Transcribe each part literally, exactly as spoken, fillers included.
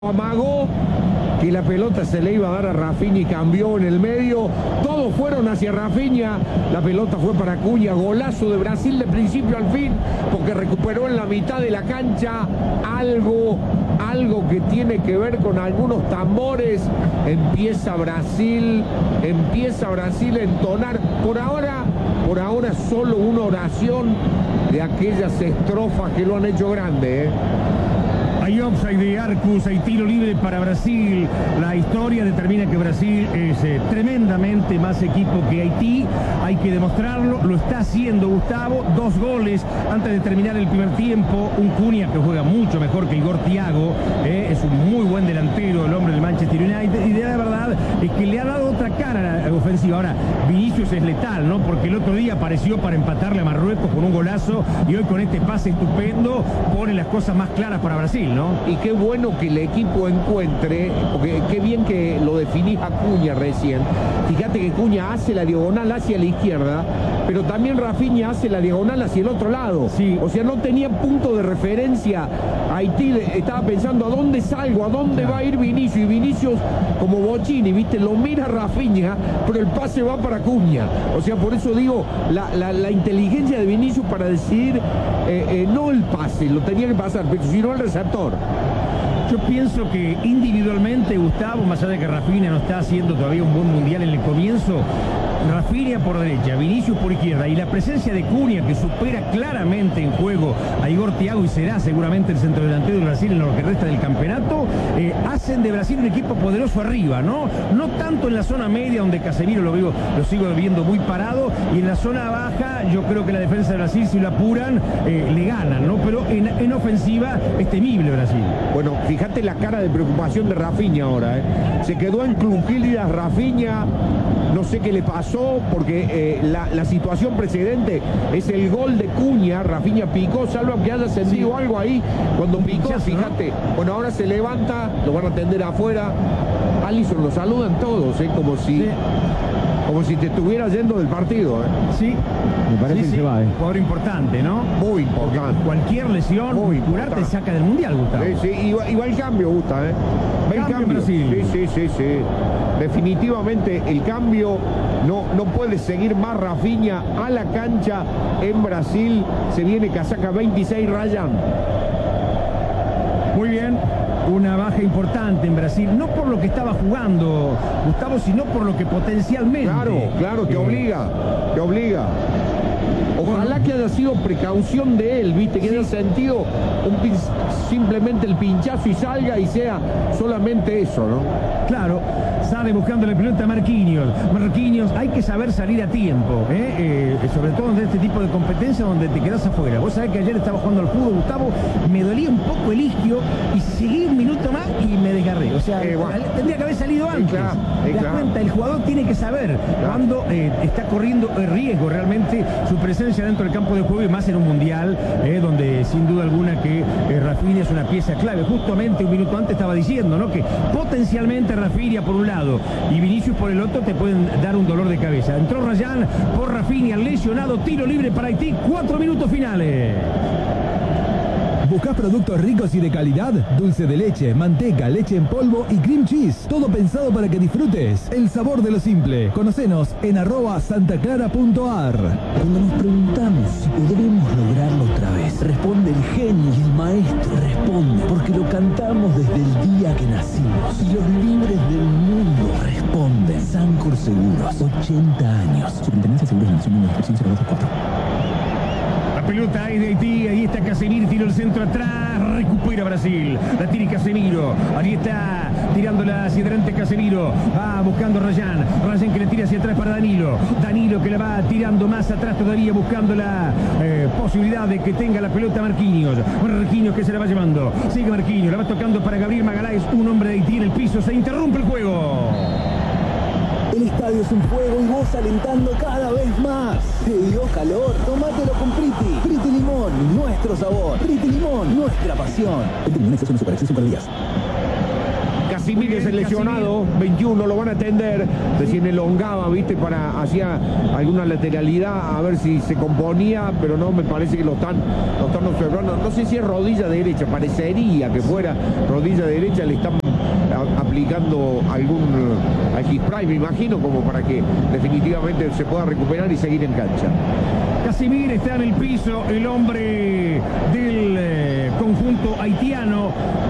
Amagó que la pelota se le iba a dar a Rafinha y cambió en el medio. Todos fueron hacia Rafinha. La pelota fue para Cunha. Golazo de Brasil de principio al fin, porque recuperó en la mitad de la cancha algo, algo que tiene que ver con algunos tambores. Empieza Brasil, empieza Brasil a entonar. Por ahora, por ahora solo una oración de aquellas estrofas que lo han hecho grande, ¿eh? Hay offside de Arcus, hay tiro libre para Brasil. La historia determina que Brasil es eh, tremendamente más equipo que Haití. Hay que demostrarlo, lo está haciendo Gustavo. Dos goles antes de terminar el primer tiempo. Un Cunha que juega mucho mejor que Igor Thiago. Eh, es un muy buen delantero, el hombre del Manchester United. Y de la verdad es que le ha dado otra cara a la ofensiva. Ahora, Vinicius es letal, ¿no? Porque el otro día apareció para empatarle a Marruecos con un golazo. Y hoy con este pase estupendo pone las cosas más claras para Brasil, ¿no? Y qué bueno que el equipo encuentre, porque qué bien que lo definís a Cunha recién. Fíjate que Cunha hace la diagonal hacia la izquierda, pero también Rafinha hace la diagonal hacia el otro lado. Sí. O sea, no tenía punto de referencia. Haití estaba pensando a dónde salgo, a dónde va a ir Vinicius. Y Vinicius, como Bochini, ¿viste? Lo mira Rafinha, pero el pase va para Cunha. O sea, por eso digo, la, la, la inteligencia de Vinicius para decidir, eh, eh, no el pase, lo tenía que pasar, pero sino el receptor. Yo pienso que individualmente, Gustavo, más allá de que Rafinha no está haciendo todavía un buen mundial en el comienzo, Rafinha por derecha, Vinicius por izquierda y la presencia de Cunha, que supera claramente en juego a Igor Thiago y será seguramente el centrodelantero de Brasil en lo que resta del campeonato, eh, hacen de Brasil un equipo poderoso arriba, ¿no? No tanto en la zona media, donde Casemiro lo, veo, lo sigo viendo muy parado, y en la zona baja yo creo que la defensa de Brasil, si lo apuran, eh, le ganan, ¿no? Pero en, en ofensiva es temible Brasil. Bueno, fíjate la cara de preocupación de Rafinha ahora, ¿eh? Se quedó en Clunquillas Rafinha, no sé qué le pasó, porque eh, la, la situación precedente es el gol de Cunha. Rafinha picó, salvo que haya sentido sí. algo ahí cuando Un picó, pinchazo, fíjate. ¿No? Bueno, ahora se levanta, lo van a atender afuera. Alisson, lo saludan todos, ¿eh? Como si... Sí. Como si te estuviera yendo del partido, ¿eh? Sí, me parece sí, que sí. se va, ¿eh? Jugador importante, ¿no? Muy importante. Porque cualquier lesión muscular te saca del mundial, Gustavo. Sí, sí, y va, y va el cambio, Gustavo, ¿eh? Va el Cambio cambio. Brasil. Sí, sí, sí, sí. Definitivamente el cambio. No, no puede seguir más Rafinha a la cancha en Brasil. Se viene casaca veintiséis, Ryan. Muy bien. Una baja importante en Brasil, no por lo que estaba jugando Gustavo, sino por lo que potencialmente... Claro, claro, te eh... obliga, te obliga. Ojalá que haya sido precaución de él, ¿viste? Que sí. haya sentido un pin... simplemente el pinchazo y salga y sea solamente eso, ¿no? Claro, sale buscando la pelota Marquinhos. Marquinhos, hay que saber salir a tiempo, ¿eh? Eh, sobre todo en este tipo de competencia donde te quedas afuera. Vos sabés que ayer estaba jugando al fútbol, Gustavo, me dolía un poco el isquio y seguí un minuto más y me desgarré. O sea, eh, bueno. tendría que haber salido antes. Sí, claro, sí, ¿Te das claro. cuenta? El jugador tiene que saber claro. cuando eh, está corriendo el riesgo realmente su presencia dentro del campo de juego, y más en un mundial, eh, donde sin duda alguna que eh, Rafinha es una pieza clave. Justamente un minuto antes estaba diciendo, ¿no?, que potencialmente Rafinha por un lado y Vinicius por el otro te pueden dar un dolor de cabeza. Entró Ryan por Rafinha, lesionado, tiro libre para Haití, cuatro minutos finales. ¿Buscás productos ricos y de calidad? Dulce de leche, manteca, leche en polvo y cream cheese. Todo pensado para que disfrutes el sabor de lo simple. Conocenos en arroba santaclara.ar. Cuando nos preguntamos si podremos lograrlo otra vez, responde el genio y el maestro. Responde porque lo cantamos desde el día que nacimos. Y los libres del mundo responden. Sancor Seguros, ochenta años. Superintendencia de Seguros de Nación, número cero dos cuatro. La pelota es de Haití, ahí está Casemiro, tiro el centro atrás, recupera Brasil, la tiene Casemiro, ahí está tirándola hacia adelante Casemiro, va buscando a Ryan, Ryan que le tira hacia atrás para Danilo, Danilo que la va tirando más atrás todavía, buscando la eh, posibilidad de que tenga la pelota Marquinhos, Marquinhos que se la va llevando, sigue Marquinhos, la va tocando para Gabriel Magalhães, un hombre de Haití en el piso, se interrumpe el juego. El estadio es un fuego y vos alentando cada vez más. ¿Te dio calor? Tomátelo con Priti. Priti Limón, nuestro sabor. Priti Limón, nuestra pasión. Priti Limón, exceso no supera, exceso para días. Casimiro es el lesionado, veintiuno, lo van a atender. Recién elongaba, viste, para hacía alguna lateralidad, a ver si se componía, pero no, me parece que lo están, lo están observando. No sé si es rodilla derecha, parecería que fuera rodilla derecha, le están aplicando algún algispray, me imagino, como para que definitivamente se pueda recuperar y seguir en cancha. Casimiro está en el piso, el hombre del eh, conjunto haitiano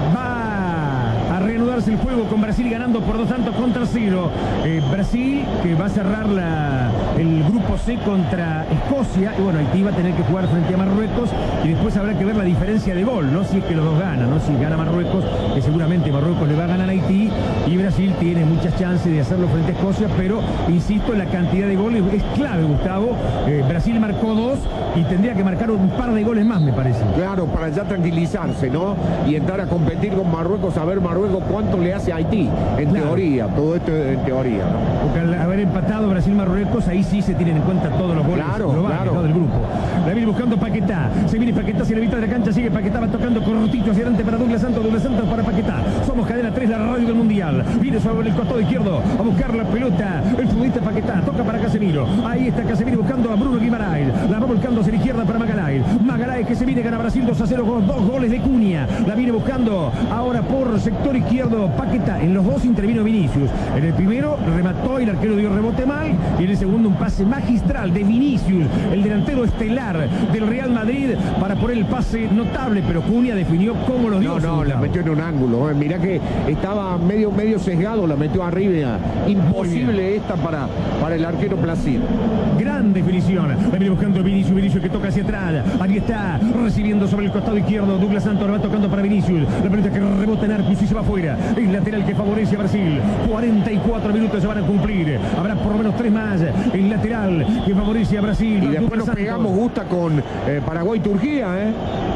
va a reanudarse el juego con Brasil ganando por dos tantos contra cero. Eh, Brasil que va a cerrar la, el grupo C contra Escocia, y bueno, Haití va a tener que jugar frente a Marruecos y después habrá que ver la diferencia de gol, ¿no? Si es que los dos ganan, ¿no? Si gana Marruecos, que seguramente Marruecos le va a ganar a Haití, y Brasil tiene muchas chances de hacerlo frente a Escocia, pero insisto, la cantidad de goles es clave, Gustavo. Eh, Brasil marcó dos y tendría que marcar un par de goles más, me parece. Claro, para ya tranquilizarse, ¿no? Y entrar a competir con Marruecos, a ver Marruecos cuánto le hace a Haití, en claro. teoría, todo esto en teoría, ¿no? Porque al haber empatado Brasil-Marruecos, ahí sí se tienen en cuenta todos los goles claro, globales, claro. ¿no? Del grupo. La viene buscando Paquetá, se viene Paquetá hacia la mitad de la cancha, sigue Paquetá, va tocando cortito hacia adelante para Douglas Santos, Douglas Santos para Paquetá. Somos Cadena tres, la radio del Mundial. Viene sobre el costado izquierdo a buscar la pelota, el futbolista Paquetá, toca para Casemiro. Ahí está Casemiro buscando a Bruno Guimaraes, la va volcando hacia la izquierda para Magalhães. Magalhães que se viene, gana Brasil dos a cero con dos goles de Cunha. La viene buscando ahora por sector izquierdo Paquetá. En los dos intervino Vinicius. En el primero remató y el arquero dio rebote mal, y en el segundo un pase magistral de Vinicius, el delantero estelar del Real Madrid, para poner el pase notable, pero Cunha definió cómo lo dio. No, no, la metió en un ángulo. Eh. Mirá que estaba medio, medio sesgado, la metió arriba. Imposible esta para, para el arquero Placid. Gran definición. La viene buscando Vinicius, Vinicius que toca hacia atrás. Ahí está, recibiendo sobre el costado izquierdo. Douglas Santos la va tocando para Vinicius. La pelota que rebota en Arcus y se va afuera. El lateral que favorece a Brasil. cuarenta y cuatro minutos se van a cumplir. Habrá por lo menos tres más. El lateral que favorece a Brasil. Y después nos pegamos, Gusta, con eh, Paraguay-Turquía, ¿eh?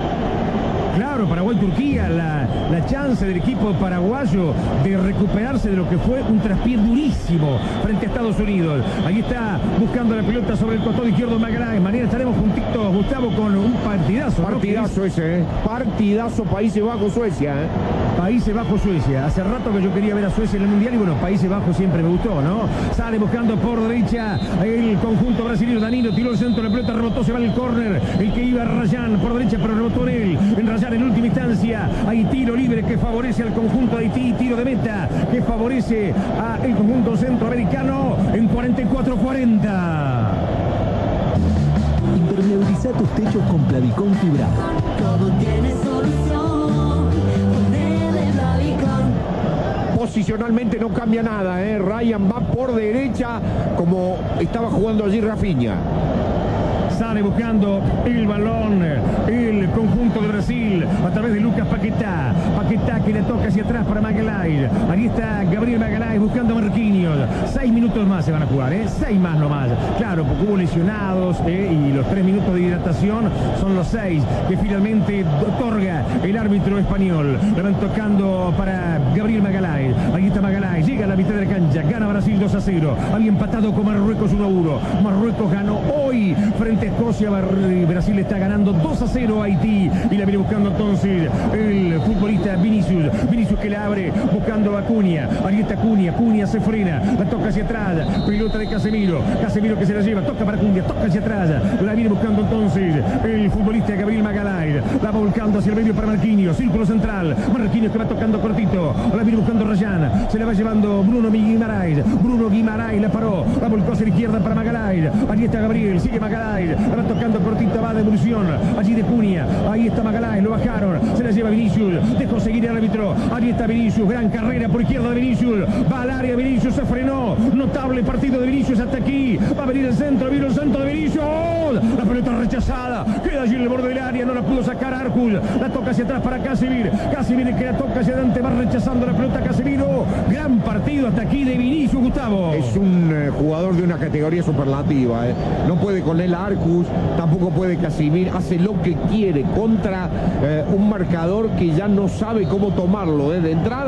Claro, Paraguay-Turquía, la, la chance del equipo paraguayo de recuperarse de lo que fue un traspié durísimo frente a Estados Unidos. Ahí está buscando la pelota sobre el costado izquierdo Magalhães. Mañana estaremos juntitos, Gustavo, con un partidazo. Partidazo, ¿no? Ese, ¿eh? Partidazo, Países Bajos-Suecia, ¿eh? Países Bajos-Suecia. Hace rato que yo quería ver a Suecia en el Mundial y bueno, Países Bajos siempre me gustó, ¿no? Sale buscando por derecha el conjunto brasileño. Danilo tiró el centro, la pelota rebotó, se va al córner. El que iba Rayán por derecha, pero rebotó en él. En Rayán en última instancia. Hay tiro libre que favorece al conjunto de Haití. Tiro de meta que favorece al conjunto centroamericano en cuarenta y cuatro cuarenta. Impermeabiliza tus techos con Plavicón fibrado. Todo tiene solución. Ponele Plavicón. Posicionalmente no cambia nada, ¿eh? Ryan va por derecha como estaba jugando allí Rafinha. Sale buscando el balón el conjunto de Brasil a través de Lucas Paquetá. Paquetá que le toca hacia atrás para Magalhães. Ahí está Gabriel Magalhães buscando a Marquinhos. Seis minutos más se van a jugar, ¿eh? Seis más nomás. Claro, porque hubo lesionados, ¿eh? Y los tres minutos de hidratación son los seis que finalmente otorga el árbitro español. Le van tocando para Gabriel Magalhães. Ahí está Magalhães. Llega a la mitad de la cancha. Gana Brasil dos a cero. Había empatado con Marruecos uno a uno. Marruecos ganó hoy frente a Escocia. Brasil está ganando dos a cero a Haití y la viene buscando entonces el futbolista Vinicius. Vinicius que la abre buscando a Cunha. Ahí está Cunha. Cunha se frena. La toca hacia atrás. Pelota de Casemiro. Casemiro que se la lleva. Toca para Cunha. Toca hacia atrás. La viene buscando entonces el futbolista Gabriel Magalhães. La va volcando hacia el medio para Marquinhos. Círculo central. Marquinhos que va tocando cortito. La viene buscando Rayán. Se la va llevando Bruno Guimaraes. Bruno Guimaraes la paró. La volcó hacia la izquierda para Magalhães. Allí está Gabriel. Sigue Magalhães. La va tocando cortito. Va de evolución. Allí de Cunha. Ahí está Magalhães. Lo bajaron. Se la lleva Vinicius. Dejó seguir el árbitro. Allí está Vinicius. Gran carrera por izquierda de Vinicius. Va al área Vinicius. Se frenó. Notable partido de Vinicius hasta aquí. Va a venir el centro. Vino el centro de Vinicius. La pelota rechazada. Queda allí en el borde del área. No la pudo sacar Arcus. La toca hacia atrás para Casemiro. Casemiro que la toca hacia adelante. Va rechazando la pelota Casemiro. Gran partido hasta aquí de Vinicius, Gustavo. Es un eh, jugador de una categoría superlativa. Eh. No puede con él Arcus. Tampoco puede Casemiro. Hace lo que quiere contra eh, un marcador que ya no sabe cómo tomarlo. Eh. De entrada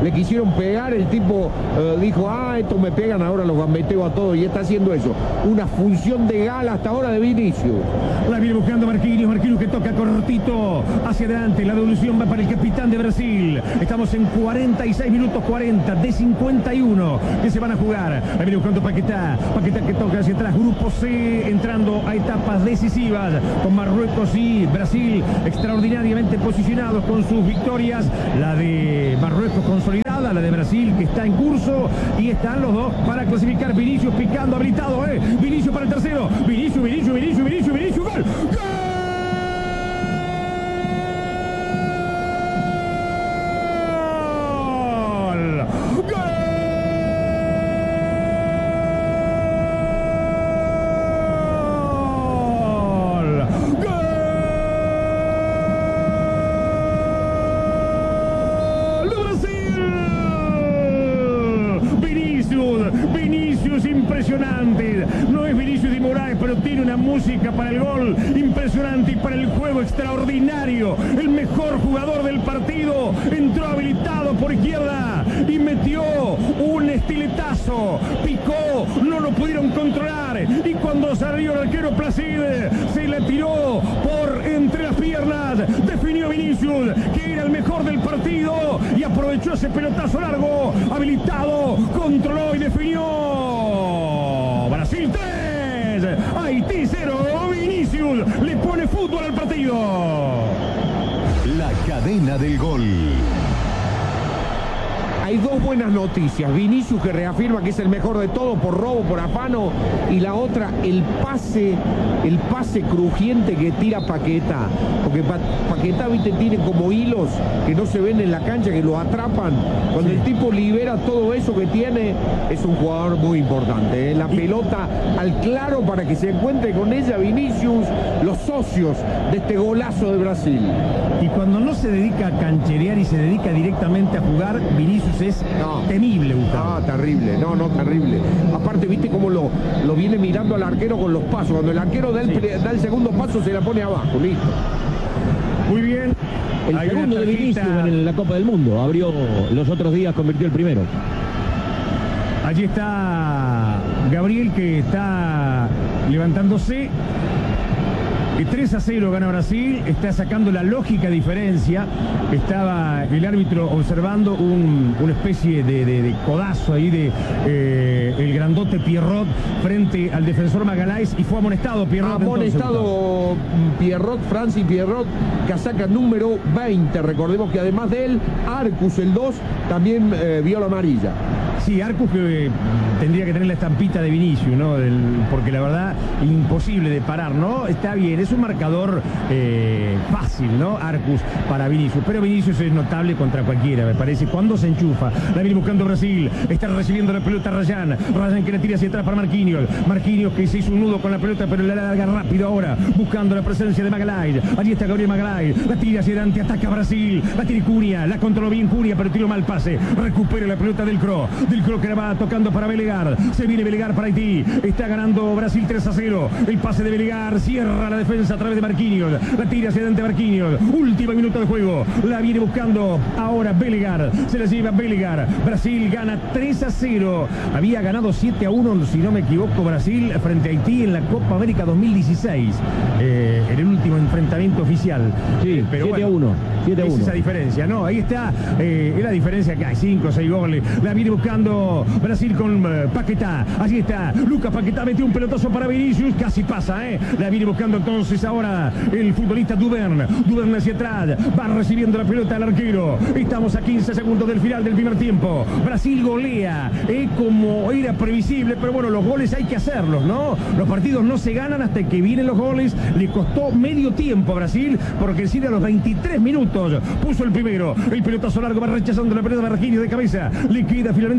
le quisieron pegar, el tipo eh, dijo, ah, estos me pegan, ahora los gambeteo a todos, y está haciendo eso. Una función de gala hasta ahora de Vinicius. La viene buscando Marquinhos, Marquinhos que toca cortito hacia adelante, la devolución va para el capitán de Brasil. Estamos en cuarenta y seis minutos cuarenta de cincuenta y uno que se van a jugar. La viene buscando Paquetá, Paquetá que toca hacia atrás, grupo C entrando a etapas decisivas con Marruecos y Brasil extraordinariamente posicionados con sus victorias, la de Marruecos consolidada, la de Brasil que está en curso, y están los dos para clasificar. Vinicius picando, habilitado, eh. Vinicius para el tercero, Vinicius, Vinicius, Vinicius, Vinicius, Vinicius, gol, gol. Vinicius impresionante, no es Vinicius de Moraes, pero tiene una música para el gol impresionante y para el juego extraordinario. El mejor jugador del partido entró habilitado por izquierda y metió un estiletazo, picó, no lo pudieron controlar, y cuando salió el arquero Placide se le tiró por entre las piernas, definió Vinicius, que era el mejor del partido, y aprovechó ese pelotazo largo, habilitado, controló y definió. Brasil tres, Haití cero, Vinicius le pone fútbol al partido. La cadena del gol. Hay dos buenas noticias. Vinicius, que reafirma que es el mejor de todos por robo, por afano, y la otra, el pase, el pase crujiente que tira Paquetá. Porque pa Paquetá, viste, tiene como hilos que no se ven en la cancha, que lo atrapan. Cuando sí. el tipo libera todo eso que tiene, es un jugador muy importante, ¿eh? La y... pelota al claro para que se encuentre con ella Vinicius, los socios de este golazo de Brasil. Y cuando no se dedica a cancherear y se dedica directamente a jugar, Vinicius es no. temible, Gustavo. Ah, terrible, no, no, terrible. Aparte, viste cómo lo, lo viene mirando al arquero con los pasos. Cuando el arquero da el, sí. da el segundo paso, se la pone abajo, listo. Muy bien. El Hay segundo de Vinicius en la Copa del Mundo. Abrió los otros días, convirtió el primero. Allí está Gabriel, que está levantándose. tres a cero gana Brasil, está sacando la lógica diferencia. Estaba el árbitro observando un, una especie de, de, de codazo ahí de eh, el grandote Pierrot frente al defensor Magalhães, y fue amonestado Pierrot. Amonestado Pierrot, Francis Pierrot, casaca número veinte. Recordemos que además de él, Arcus, el dos, también eh, vio la amarilla. Sí, Arcus, que eh, tendría que tener la estampita de Vinicius, ¿no? Del, porque la verdad, imposible de parar, ¿no? Está bien, es un marcador eh, fácil, ¿no? Arcus para Vinicius, pero Vinicius es notable contra cualquiera, me parece. Cuando se enchufa, la viene buscando Brasil, está recibiendo la pelota Ryan, Ryan que la tira hacia atrás para Marquinhos, Marquinhos que se hizo un nudo con la pelota, pero la larga rápido ahora, buscando la presencia de Magalhães. Allí está Gabriel Magalhães, la tira hacia adelante, ataca Brasil, la tira Cunha, la controló bien Cunha, pero tiró mal pase, recupera la pelota del Cro, del Cro que la va tocando para Belegar, se viene Belegar para Haití, está ganando Brasil tres a cero, el pase de Belegar, cierra la defensa a través de Marquinhos, la tira hacia adelante Marquinhos, última minuto de juego, la viene buscando ahora Belegar, se la lleva Belegar, Brasil gana tres a cero, había ganado siete a uno, si no me equivoco, Brasil frente a Haití en la Copa América dos mil dieciséis, eh, en el último enfrentamiento oficial. Sí, pero siete a uno, siete a uno. Es esa diferencia, ¿no? Ahí está, eh, es la diferencia que hay, cinco o seis goles, la viene buscando Brasil con uh, Paquetá, allí está, Lucas Paquetá metió un pelotazo para Vinicius, casi pasa, ¿eh? La viene buscando entonces ahora el futbolista Duvern, Duvern hacia atrás, va recibiendo la pelota al arquero, estamos a quince segundos del final del primer tiempo, Brasil golea, eh, como era previsible, pero bueno, los goles hay que hacerlos, ¿no? Los partidos no se ganan hasta que vienen los goles, le costó medio tiempo a Brasil, porque si a los veintitrés minutos puso el primero, el pelotazo largo va rechazando la pelota de Marquinhos de cabeza, le queda finalmente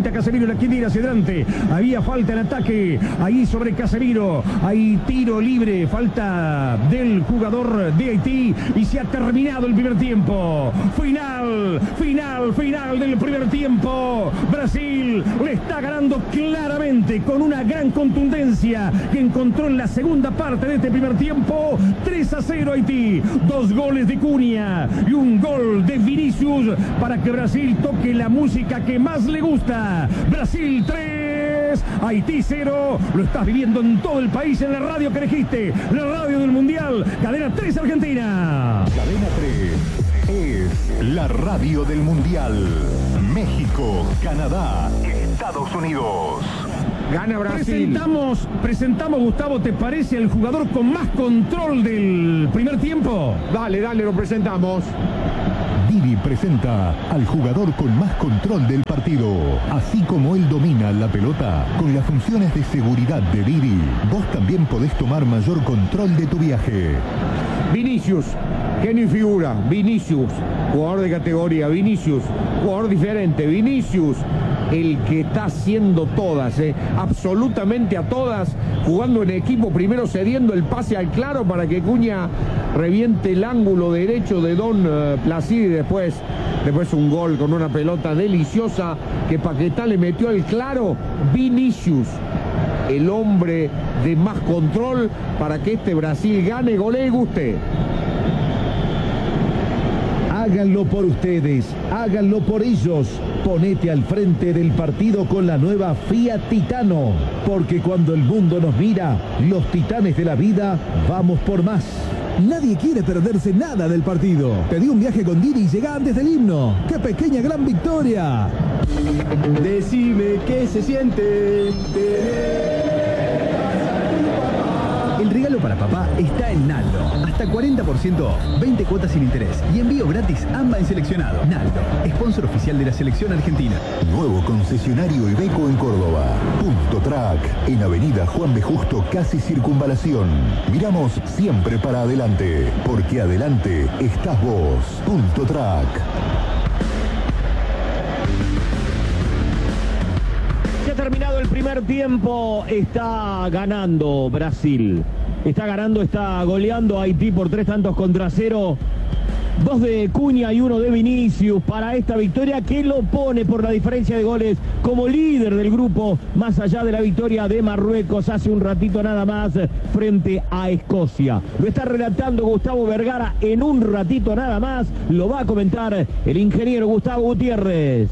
frente a Casemiro, la quiere ir hacia adelante. Había falta en ataque, ahí sobre Casemiro, hay tiro libre, falta del jugador de Haití y se ha terminado el primer tiempo. Final, final, final del primer tiempo. Brasil le está ganando claramente con una gran contundencia que encontró en la segunda parte de este primer tiempo. tres a cero Haití, dos goles de Cunha y un gol de Vinicius para que Brasil toque la música que más le gusta. Brasil tres, Haití cero. Lo estás viviendo en todo el país en la radio que elegiste, la radio del Mundial, Cadena tres Argentina. Cadena tres es la radio del Mundial. México, Canadá, Estados Unidos. Gana Brasil. Presentamos, presentamos, Gustavo, ¿te parece el jugador con más control del primer tiempo? Dale, dale, lo presentamos. Didi presenta al jugador con más control del partido. Así como él domina la pelota, con las funciones de seguridad de Didi, vos también podés tomar mayor control de tu viaje. Vinicius, genio y figura. Vinicius, jugador de categoría. Vinicius, jugador diferente. Vinicius, el que está haciendo todas, eh, absolutamente a todas, jugando en equipo, primero cediendo el pase al claro para que Cunha reviente el ángulo derecho de Don uh, Placid y después, después un gol con una pelota deliciosa que Paquetá le metió al claro. Vinicius, el hombre de más control para que este Brasil gane, golee y guste. Háganlo por ustedes, háganlo por ellos. Ponete al frente del partido con la nueva Fiat Titano, porque cuando el mundo nos mira, los titanes de la vida, vamos por más. Nadie quiere perderse nada del partido. Pedí un viaje con Didi y llega antes del himno. ¡Qué pequeña gran victoria! Decime qué se siente. El regalo para papá está en Naldo. Hasta cuarenta por ciento off, veinte cuotas sin interés y envío gratis AMBA en seleccionado. Naldo, sponsor oficial de la selección argentina. Nuevo concesionario Iveco en Córdoba. Punto Track, en Avenida Juan B. Justo, casi Circunvalación. Miramos siempre para adelante, porque adelante estás vos. Punto Track. Se ha terminado el primer tiempo, está ganando Brasil. Está ganando, está goleando a Haití por tres tantos contra cero. Dos de Cunha y uno de Vinicius para esta victoria que lo pone por la diferencia de goles como líder del grupo, más allá de la victoria de Marruecos hace un ratito nada más frente a Escocia. Lo está relatando Gustavo Vergara en un ratito nada más. Lo va a comentar el ingeniero Gustavo Gutiérrez.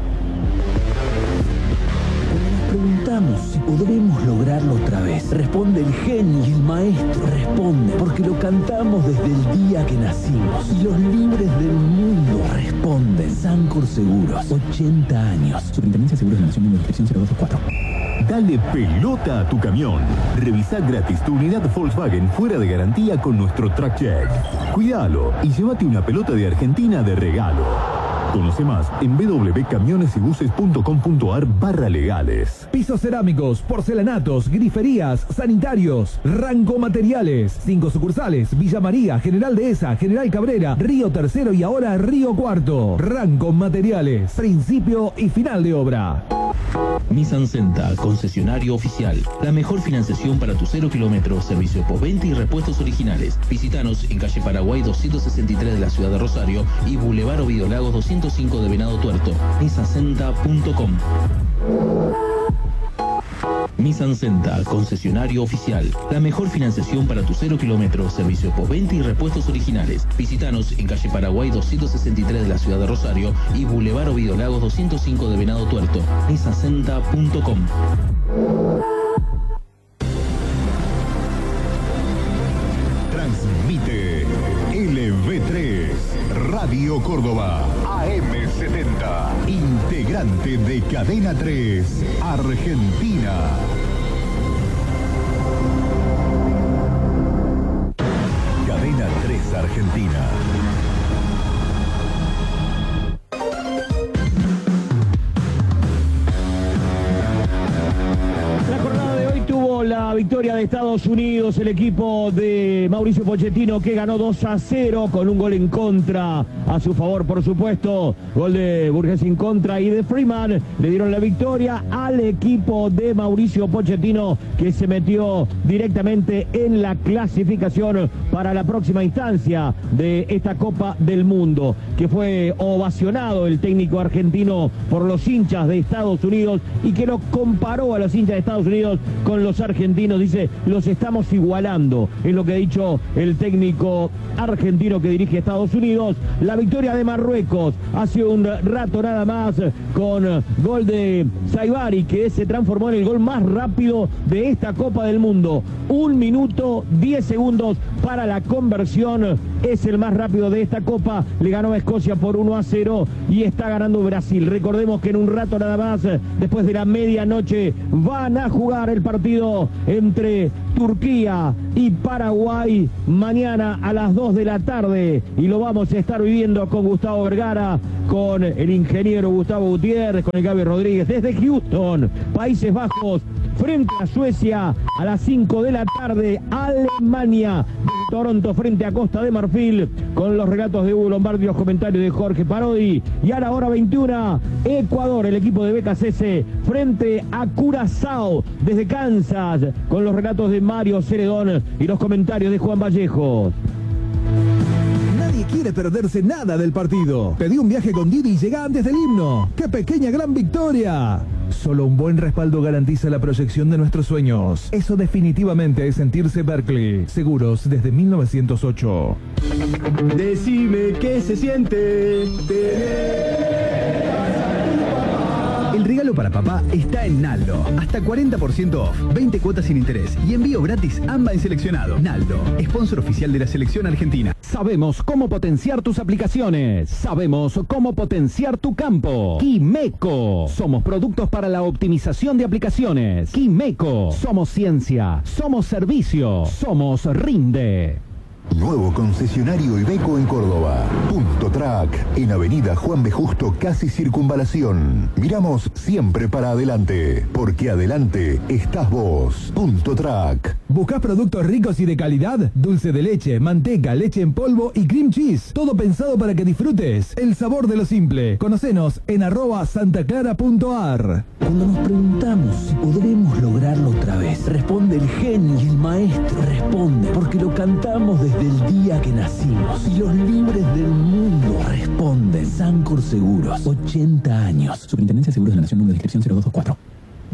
Preguntamos si podremos lograrlo otra vez. Responde el genio y el maestro. Responde porque lo cantamos desde el día que nacimos. Y los libres del mundo responden. Sancor Seguros, ochenta años. Superintendencia de Seguros de la Nación, número de inscripción cero dos dos cuatro. Dale pelota a tu camión. Revisa gratis tu unidad Volkswagen fuera de garantía con nuestro Track Check. Cuídalo y llévate una pelota de Argentina de regalo. Conoce más en w w w punto camiones y buses punto com punto a r barra legales. Pisos cerámicos, porcelanatos, griferías, sanitarios, Rango Materiales. Cinco sucursales: Villa María, General Dehesa, General Cabrera, Río Tercero y ahora Río Cuarto. Rango Materiales, principio y final de obra. Nissan Senta, concesionario oficial. La mejor financiación para tu cero kilómetros, servicio postventa y repuestos originales. Visítanos en calle Paraguay doscientos sesenta y tres de la ciudad de Rosario y Boulevard Ovidio Lagos doscientos cinco de Venado Tuerto. nissan senta punto com. Nissan Senta, concesionario oficial. La mejor financiación para tu cero kilómetros, servicio postventa y repuestos originales. Visítanos en calle Paraguay doscientos sesenta y tres de la ciudad de Rosario y Boulevard Ovidio Lagos doscientos cinco de Venado Tuerto. nissan senta punto com. Transmite L V tres, Radio Córdoba, A M setenta, integrante de Cadena tres, Argentina. Cadena tres Argentina. La jornada de hoy tuvo la victoria victoria de Estados Unidos, el equipo de Mauricio Pochettino que ganó dos a cero con un gol en contra a su favor, por supuesto. Gol de Burgess en contra y de Freeman le dieron la victoria al equipo de Mauricio Pochettino, que se metió directamente en la clasificación para la próxima instancia de esta Copa del Mundo, que fue ovacionado el técnico argentino por los hinchas de Estados Unidos y que lo comparó a los hinchas de Estados Unidos con los argentinos. Dice, los estamos igualando, es lo que ha dicho el técnico argentino que dirige Estados Unidos. La victoria de Marruecos hace un rato nada más con gol de Saibari, que se transformó en el gol más rápido de esta Copa del Mundo. Un minuto, diez segundos para la conversión, es el más rápido de esta Copa. Le ganó a Escocia por uno a cero y está ganando Brasil. Recordemos que en un rato nada más, después de la medianoche, van a jugar el partido entre Turquía y Paraguay mañana a las dos de la tarde, y lo vamos a estar viviendo con Gustavo Vergara, con el ingeniero Gustavo Gutiérrez, con el Gaby Rodríguez desde Houston, Países Bajos, frente a Suecia a las cinco de la tarde, Alemania desde Toronto frente a Costa de Marfil, con los relatos de Hugo Lombardi y los comentarios de Jorge Parodi. Y a la hora veintiuna, Ecuador, el equipo de B K C S frente a Curazao desde Kansas, con los relatos de Mario Ceredón y los comentarios de Juan Vallejos. Nadie quiere perderse nada del partido. Pedí un viaje con Didi y llega antes del himno. ¡Qué pequeña gran victoria! Solo un buen respaldo garantiza la proyección de nuestros sueños. Eso definitivamente es sentirse Berkeley. Seguros desde mil novecientos ocho. Decime qué se siente tener... El regalo para papá está en Naldo. Hasta cuarenta por ciento off, veinte cuotas sin interés y envío gratis AMBA en seleccionado. Naldo, sponsor oficial de la selección argentina. Sabemos cómo potenciar tus aplicaciones. Sabemos cómo potenciar tu campo. Quimeco. Somos productos para la optimización de aplicaciones. Quimeco. Somos ciencia. Somos servicio. Somos Rinde. Nuevo concesionario Iveco en Córdoba. Punto Track, en Avenida Juan B. Justo, casi Circunvalación. Miramos siempre para adelante, porque adelante estás vos. Punto Track. ¿Buscas productos ricos y de calidad? Dulce de leche, manteca, leche en polvo y cream cheese. Todo pensado para que disfrutes el sabor de lo simple. Conocenos en arroba santaclara.ar. Cuando nos preguntamos si podremos lograrlo otra vez, responde el genio y el maestro. Responde porque lo cantamos desde el día que nacimos. Y los libres del mundo responden. Sancor Seguros, ochenta años. Superintendencia de Seguros de la Nación, número de inscripción cero dos dos cuatro.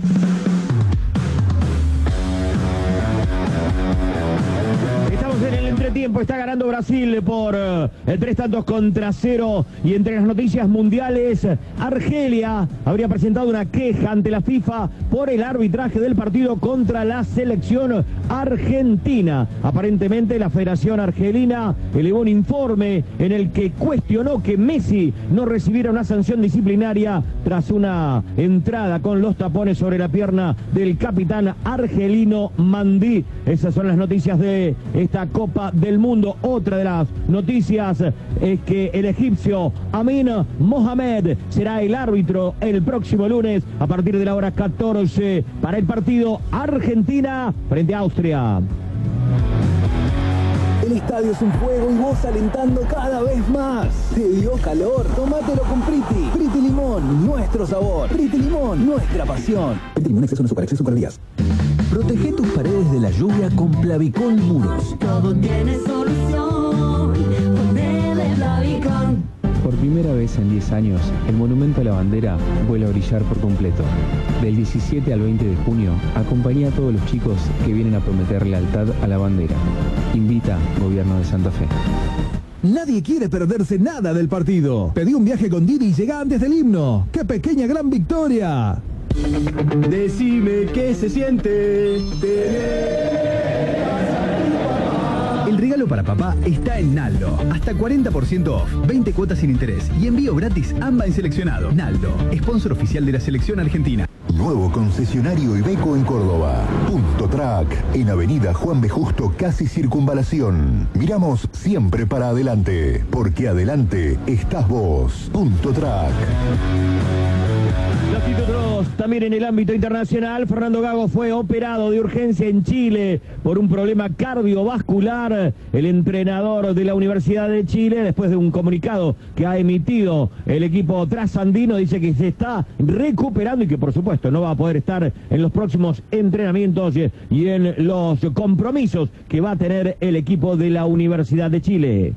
En el entretiempo está ganando Brasil por uh, tres tantos contra cero. Y entre las noticias mundiales, Argelia habría presentado una queja ante la FIFA por el arbitraje del partido contra la selección argentina. Aparentemente la Federación Argelina elevó un informe en el que cuestionó que Messi no recibiera una sanción disciplinaria tras una entrada con los tapones sobre la pierna del capitán argelino Mandí. Esas son las noticias de esta Copa del Mundo. Otra de las noticias es que el egipcio Amin Mohamed será el árbitro el próximo lunes a partir de la hora catorce para el partido Argentina frente a Austria. El estadio es un fuego y vos alentando cada vez más. ¿Te dio calor? Tómatelo con Priti. Priti Limón, nuestro sabor. Priti Limón, nuestra pasión. Priti Limón, exceso en azúcar, exceso calorías. Protege tus paredes de la lluvia con Plavicol Muros. Todo tiene solución, ponele Plavicol. Por primera vez en diez años, el Monumento a la Bandera vuelve a brillar por completo. Del diecisiete al veinte de junio, acompaña a todos los chicos que vienen a prometer lealtad a la bandera. Invita Gobierno de Santa Fe. Nadie quiere perderse nada del partido. Pedí un viaje con Didi y llega antes del himno. ¡Qué pequeña gran victoria! Decime qué se siente tener... El regalo para papá está en Naldo. Hasta cuarenta por ciento off, veinte cuotas sin interés y envío gratis AMBA en seleccionado. Naldo, sponsor oficial de la selección argentina. Nuevo concesionario Iveco en Córdoba. Punto Track, en Avenida Juan B. Justo, casi Circunvalación. Miramos siempre para adelante, porque adelante estás vos. Punto Track. Los títulos También en el ámbito internacional, Fernando Gago fue operado de urgencia en Chile por un problema cardiovascular. El entrenador de la Universidad de Chile, después de un comunicado que ha emitido el equipo trasandino, dice que se está recuperando y que por supuesto no va a poder estar en los próximos entrenamientos y en los compromisos que va a tener el equipo de la Universidad de Chile.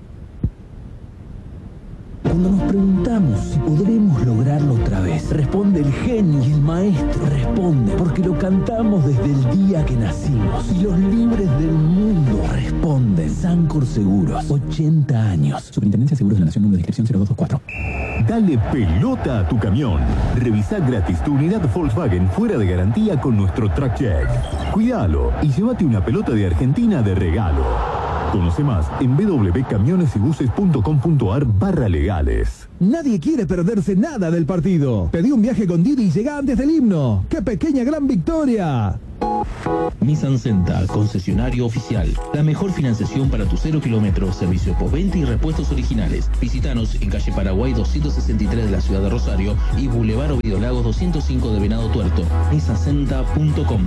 Cuando nos preguntamos si podremos lograrlo otra vez, responde el genio y el maestro. Responde porque lo cantamos desde el día que nacimos. Y los libres del mundo responden. Sancor Seguros, ochenta años. Superintendencia de Seguros de la Nación, número de inscripción cero dos dos cuatro. Dale pelota a tu camión. Revisa gratis tu unidad Volkswagen fuera de garantía con nuestro Track Check. Cuídalo y llévate una pelota de Argentina de regalo. Conoce más en w w w punto camiones y buses punto com punto a r barra legales. Nadie quiere perderse nada del partido. Pedí un viaje con Didi y llega antes del himno. ¡Qué pequeña gran victoria! Nissan Sentra, concesionario oficial. La mejor financiación para tu cero kilómetros, servicio postventa y repuestos originales. Visítanos en calle Paraguay doscientos sesenta y tres de la ciudad de Rosario y Boulevard Ovidio Lagos doscientos cinco de Venado Tuerto. nissan sentra punto com.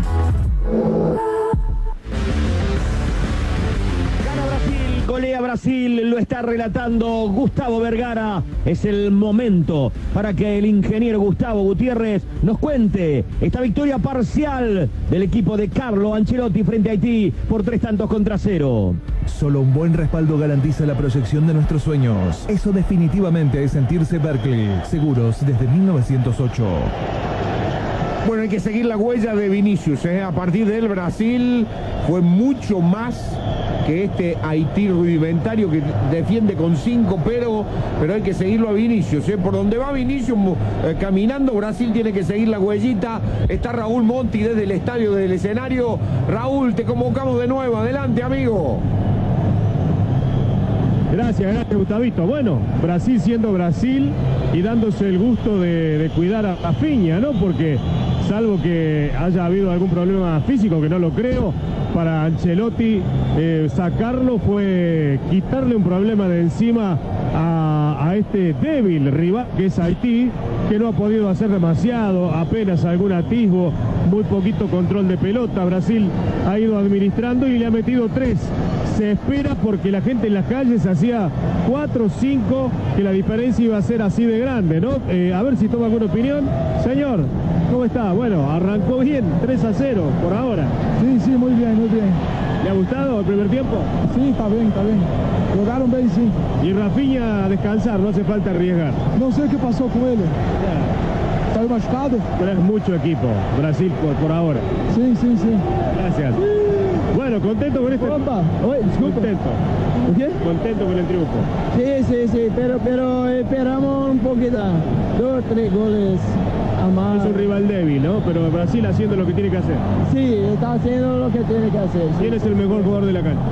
Golea Brasil, lo está relatando Gustavo Vergara. Es el momento para que el ingeniero Gustavo Gutiérrez nos cuente esta victoria parcial del equipo de Carlo Ancelotti frente a Haití por tres tantos contra cero. Solo un buen respaldo garantiza la proyección de nuestros sueños. Eso definitivamente es sentirse Berkeley. Seguros desde mil novecientos ocho. Bueno, hay que seguir la huella de Vinicius, ¿eh? A partir de él, Brasil fue mucho más que este Haití rudimentario que defiende con cinco, pero, pero hay que seguirlo a Vinicius, ¿eh? Por donde va Vinicius eh, caminando, Brasil tiene que seguir la huellita. Está Raúl Monti desde el estadio del escenario. Raúl, te convocamos de nuevo. Adelante, amigo. Gracias, gracias Gustavito. Bueno, Brasil siendo Brasil y dándose el gusto de, de cuidar a Rafinha, ¿no? Porque salvo que haya habido algún problema físico, que no lo creo, para Ancelotti eh, sacarlo fue quitarle un problema de encima a, a este débil rival que es Haití, que no ha podido hacer demasiado, apenas algún atisbo, muy poquito control de pelota. Brasil ha ido administrando y le ha metido tres. Se espera, porque la gente en las calles hacía cuatro o cinco, que la diferencia iba a ser así de grande, ¿no? Eh, a ver si toma alguna opinión. Señor, ¿cómo está? Bueno, arrancó bien, tres a cero por ahora. Sí, sí, muy bien, muy bien. ¿Le ha gustado el primer tiempo? Sí, está bien, está bien. Jugaron bien, sí. Y Rafinha a descansar, no hace falta arriesgar. No sé qué pasó con él. Ya. ¿Está machucado? Pero es mucho equipo, Brasil por, por ahora. Sí, sí, sí. Gracias. Bueno, contento con este... Opa, oye, disculpe. Contento. ¿Qué? Contento con el triunfo. Sí, sí, sí, pero, pero esperamos un poquito. Dos, tres goles a más. Es un rival débil, ¿no? Pero Brasil haciendo lo que tiene que hacer. Sí, está haciendo lo que tiene que hacer. Sí. ¿Quién es el mejor jugador de la cancha?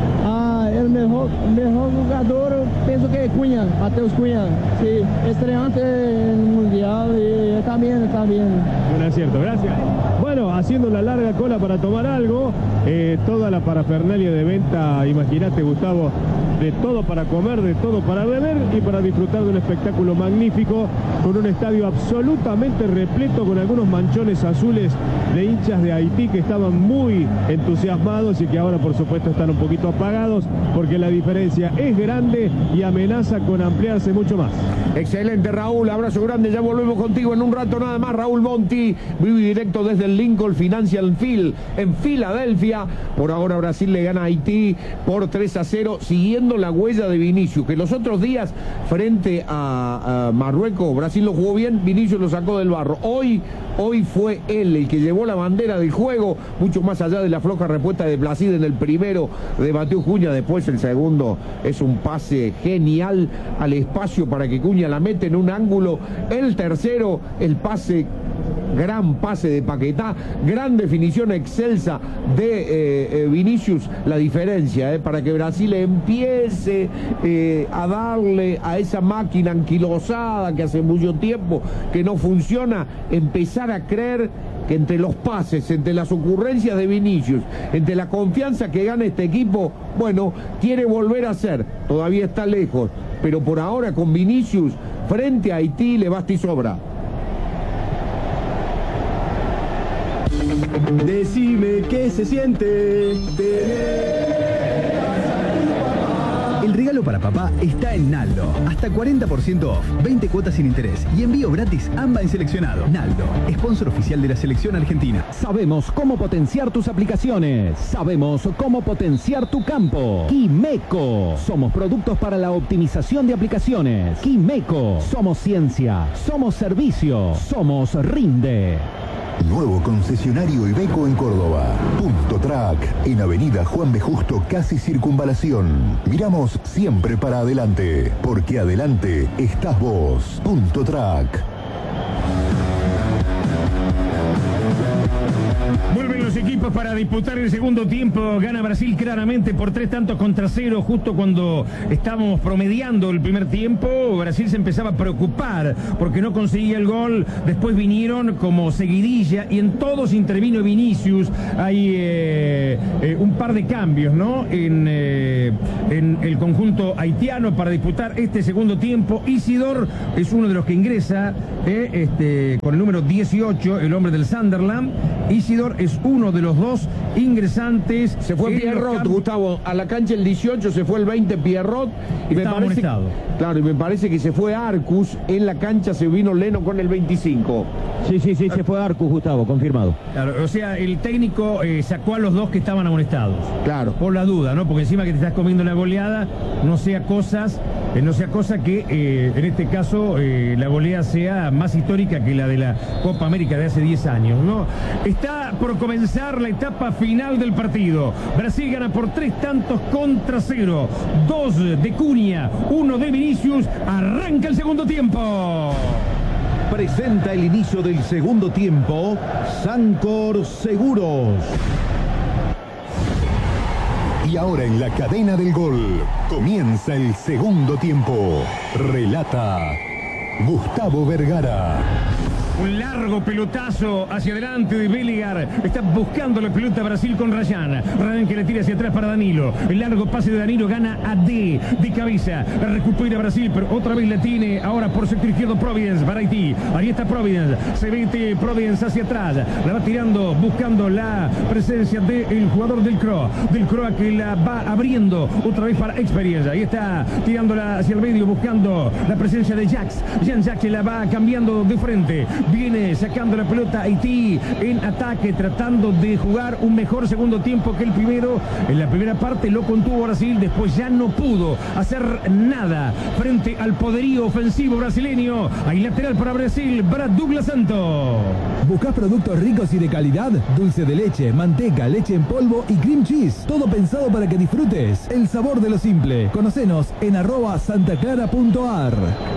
Ah, el mejor, mejor jugador, pienso que es Cunha, Mateus Cunha. Sí, estreante en el Mundial y está bien, está bien. Un acierto, gracias. Bueno, haciendo la larga cola para tomar algo, eh, toda la parafernalia de venta, imagínate Gustavo, de todo para comer, de todo para beber y para disfrutar de un espectáculo magnífico, con un estadio absolutamente repleto, con algunos manchones azules de hinchas de Haití que estaban muy entusiasmados y que ahora por supuesto están un poquito apagados, porque la diferencia es grande y amenaza con ampliarse mucho más. Excelente, Raúl, abrazo grande, ya volvemos contigo en un rato nada más. Raúl Monti, vivo y directo desde el Lincoln Financial Field en Filadelfia. Por ahora Brasil le gana a Haití por tres a cero, siguiendo la huella de Vinicius, que los otros días frente a, a Marruecos, Brasil lo jugó bien, Vinicius lo sacó del barro. Hoy, hoy fue él el que llevó la bandera del juego, mucho más allá de la floja respuesta de Brasil en el primero de Mateus Cunha. Después el segundo es un pase genial al espacio para que Cunha la mete en un ángulo. El tercero, el pase, gran pase de Paquetá, gran definición excelsa de eh, eh, Vinicius. La diferencia, eh, para que Brasil empiece eh, a darle a esa máquina anquilosada que hace mucho tiempo que no funciona, empezar a creer que entre los pases, entre las ocurrencias de Vinicius, entre la confianza que gana este equipo, bueno, quiere volver a ser, todavía está lejos, pero por ahora con Vinicius frente a Haití le basta y sobra. Decime qué se siente tener. El regalo para papá está en Naldo. Hasta cuarenta por ciento off, veinte cuotas sin interés y envío gratis AMBA en seleccionado. Naldo, sponsor oficial de la selección argentina. Sabemos cómo potenciar tus aplicaciones. Sabemos cómo potenciar tu campo. Quimeco. Somos productos para la optimización de aplicaciones. Quimeco. Somos ciencia. Somos servicio. Somos Rinde. Nuevo concesionario Iveco en Córdoba. Punto Track, en Avenida Juan B. Justo, casi Circunvalación. Miramos siempre para adelante, porque adelante estás vos. Punto Track. Vuelven los equipos para disputar el segundo tiempo. Gana Brasil claramente por tres tantos contra cero. Justo cuando estábamos promediando el primer tiempo, Brasil se empezaba a preocupar porque no conseguía el gol. Después vinieron como seguidilla y en todos intervino Vinicius. Hay eh, eh, un par de cambios, ¿no? En, eh, en el conjunto haitiano para disputar este segundo tiempo. Isidor es uno de los que ingresa eh, este, con el número dieciocho, el hombre del Sunderland. Isidor es uno de los dos ingresantes. Se fue Pierrot, Gustavo, a la cancha el dieciocho, se fue el veinte Pierrot. Y me parece, claro, y me parece que se fue Arcus, en la cancha se vino Leno con el veinticinco. Sí, sí, sí, se fue Arcus, Gustavo, confirmado. Claro, o sea, el técnico eh, sacó a los dos que estaban amonestados. Claro. Por la duda, ¿no? Porque encima que te estás comiendo una goleada, no sea cosas, eh, no sea cosa que eh, en este caso eh, la goleada sea más histórica que la de la Copa América de hace diez años, ¿no? Está por comenzar la etapa final del partido. Brasil gana por tres tantos contra cero. Dos de Cunha, uno de Vinicius. Arranca el segundo tiempo. Presenta el inicio del segundo tiempo Sancor Seguros. Y ahora en la cadena del gol comienza el segundo tiempo. Relata Gustavo Vergara. Un largo pelotazo hacia adelante de Belligar. Está buscando la pelota Brasil con Ryan. Ryan que le tira hacia atrás para Danilo. El largo pase de Danilo gana a D de cabeza. La recupera Brasil, pero otra vez la tiene ahora por sector izquierdo Providence para Haití. Ahí está Providence. Se mete Providence hacia atrás. La va tirando, buscando la presencia del jugador del Croa. Del Croa que la va abriendo otra vez para Experience. Ahí está tirándola hacia el medio, buscando la presencia de Jax. Jean Jax que la va cambiando de frente. Viene sacando la pelota Haití en ataque, tratando de jugar un mejor segundo tiempo que el primero. En la primera parte lo contuvo Brasil, después ya no pudo hacer nada frente al poderío ofensivo brasileño. Hay lateral para Brasil, para Douglas Santos. ¿Buscas productos ricos y de calidad? Dulce de leche, manteca, leche en polvo y cream cheese. Todo pensado para que disfrutes el sabor de lo simple. Conocenos en arroba santaclara punto ar.